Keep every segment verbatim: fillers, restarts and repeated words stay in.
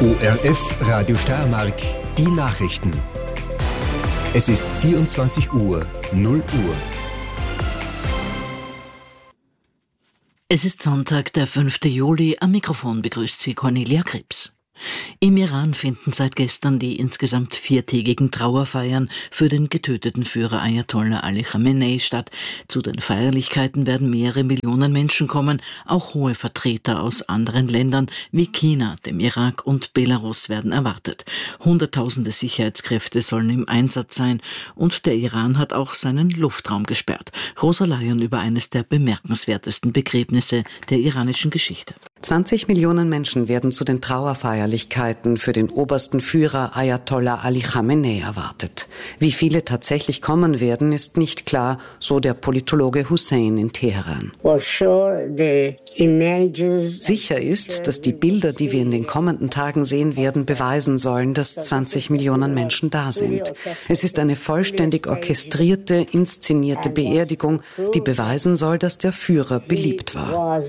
O R F Radio Steiermark, die Nachrichten. Es ist vierundzwanzig Uhr, null Uhr. Es ist Sonntag, der fünfte Juli. Am Mikrofon begrüßt Sie Cornelia Krebs. Im Iran finden seit gestern die insgesamt viertägigen Trauerfeiern für den getöteten Führer Ayatollah Ali Khamenei statt. Zu den Feierlichkeiten werden mehrere Millionen Menschen kommen. Auch hohe Vertreter aus anderen Ländern wie China, dem Irak und Belarus werden erwartet. Hunderttausende Sicherheitskräfte sollen im Einsatz sein und der Iran hat auch seinen Luftraum gesperrt. Rosa Layen über eines der bemerkenswertesten Begräbnisse der iranischen Geschichte. zwanzig Millionen Menschen werden zu den Trauerfeierlichkeiten für den obersten Führer Ayatollah Ali Khamenei erwartet. Wie viele tatsächlich kommen werden, ist nicht klar, so der Politologe Hussein in Teheran. Sicher ist, dass die Bilder, die wir in den kommenden Tagen sehen werden, beweisen sollen, dass zwanzig Millionen Menschen da sind. Es ist eine vollständig orchestrierte, inszenierte Beerdigung, die beweisen soll, dass der Führer beliebt war.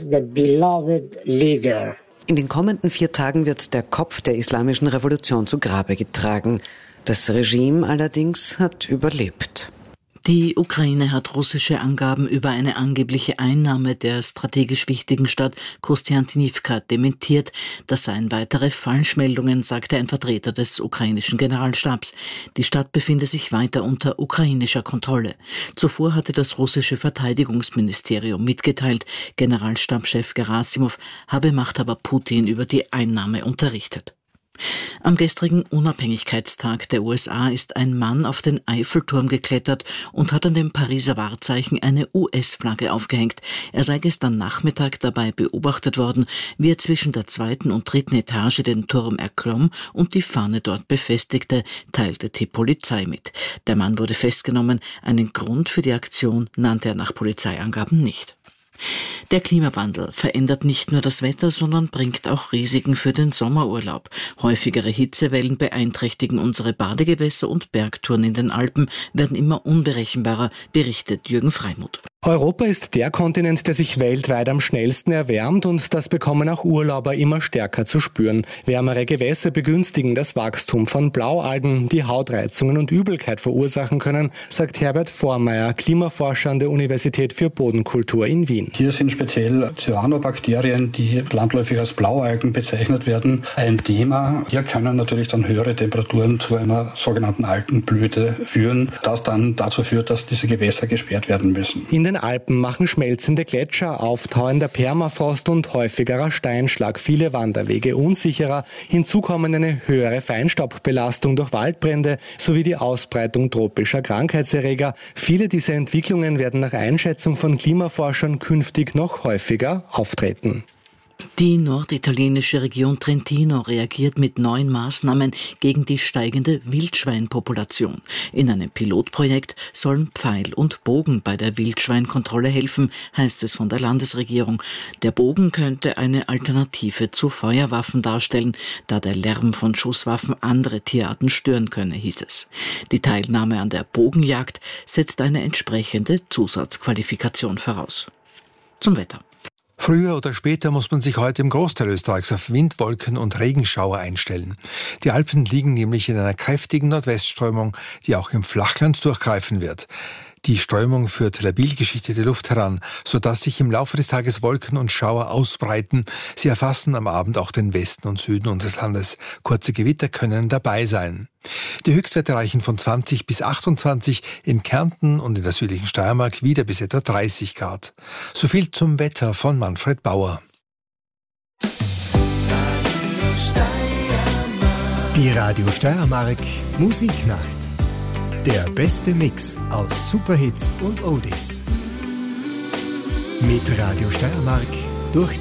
In den kommenden vier Tagen wird der Kopf der islamischen Revolution zu Grabe getragen. Das Regime allerdings hat überlebt. Die Ukraine hat russische Angaben über eine angebliche Einnahme der strategisch wichtigen Stadt Kostiantynivka dementiert. Das seien weitere Falschmeldungen, sagte ein Vertreter des ukrainischen Generalstabs. Die Stadt befinde sich weiter unter ukrainischer Kontrolle. Zuvor hatte das russische Verteidigungsministerium mitgeteilt, Generalstabschef Gerasimov habe Machthaber Putin über die Einnahme unterrichtet. Am gestrigen Unabhängigkeitstag der U S A ist ein Mann auf den Eiffelturm geklettert und hat an dem Pariser Wahrzeichen eine U S-Flagge aufgehängt. Er sei gestern Nachmittag dabei beobachtet worden, wie er zwischen der zweiten und dritten Etage den Turm erklomm und die Fahne dort befestigte, teilte die Polizei mit. Der Mann wurde festgenommen. Einen Grund für die Aktion nannte er nach Polizeiangaben nicht. Der Klimawandel verändert nicht nur das Wetter, sondern bringt auch Risiken für den Sommerurlaub. Häufigere Hitzewellen beeinträchtigen unsere Badegewässer und Bergtouren in den Alpen werden immer unberechenbarer, berichtet Jürgen Freimuth. Europa ist der Kontinent, der sich weltweit am schnellsten erwärmt und das bekommen auch Urlauber immer stärker zu spüren. Wärmere Gewässer begünstigen das Wachstum von Blaualgen, die Hautreizungen und Übelkeit verursachen können, sagt Herbert Vormeier, Klimaforscher an der Universität für Bodenkultur in Wien. Hier sind speziell Cyanobakterien, die landläufig als Blaualgen bezeichnet werden, ein Thema. Hier können natürlich dann höhere Temperaturen zu einer sogenannten Algenblüte führen, das dann dazu führt, dass diese Gewässer gesperrt werden müssen. In den Alpen machen schmelzende Gletscher, auftauender Permafrost und häufigerer Steinschlag viele Wanderwege unsicherer. Hinzu kommen eine höhere Feinstaubbelastung durch Waldbrände sowie die Ausbreitung tropischer Krankheitserreger. Viele dieser Entwicklungen werden nach Einschätzung von Klimaforschern künftig noch häufiger auftreten. Die norditalienische Region Trentino reagiert mit neuen Maßnahmen gegen die steigende Wildschweinpopulation. In einem Pilotprojekt sollen Pfeil und Bogen bei der Wildschweinkontrolle helfen, heißt es von der Landesregierung. Der Bogen könnte eine Alternative zu Feuerwaffen darstellen, da der Lärm von Schusswaffen andere Tierarten stören könne, hieß es. Die Teilnahme an der Bogenjagd setzt eine entsprechende Zusatzqualifikation voraus. Zum Wetter. Früher oder später muss man sich heute im Großteil Österreichs auf Windwolken und Regenschauer einstellen. Die Alpen liegen nämlich in einer kräftigen Nordwestströmung, die auch im Flachland durchgreifen wird. Die Strömung führt labil geschichtete Luft heran, sodass sich im Laufe des Tages Wolken und Schauer ausbreiten. Sie erfassen am Abend auch den Westen und Süden unseres Landes. Kurze Gewitter können dabei sein. Die Höchstwerte reichen von zwanzig bis achtundzwanzig, in Kärnten und in der südlichen Steiermark wieder bis etwa dreißig Grad. So viel zum Wetter von Manfred Bauer. Die Radio Steiermark Musiknacht. Der beste Mix aus Superhits und Oldies. Mit Radio Steiermark durch